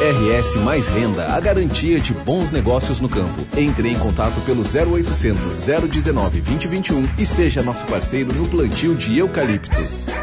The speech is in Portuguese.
RS Mais Renda, a garantia de bons negócios no campo. Entre em contato pelo 0800 019 2021 e seja nosso parceiro no plantio de eucalipto.